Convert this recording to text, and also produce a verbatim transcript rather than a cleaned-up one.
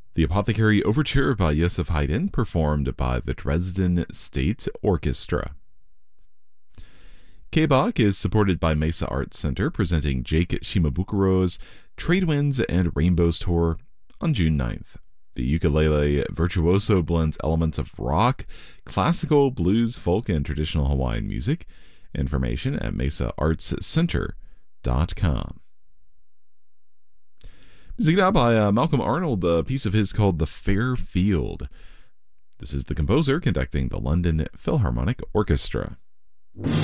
The Apothecary Overture by Joseph Haydn, performed by the Dresden State Orchestra. K-Bach is supported by Mesa Arts Center, presenting Jake Shimabukuro's Trade Winds and Rainbows Tour on June ninth. The ukulele virtuoso blends elements of rock, classical, blues, folk, and traditional Hawaiian music. Information at mesa arts center dot com. Music now by uh, Malcolm Arnold, a piece of his called The Fair Field. This is the composer conducting the London Philharmonic Orchestra.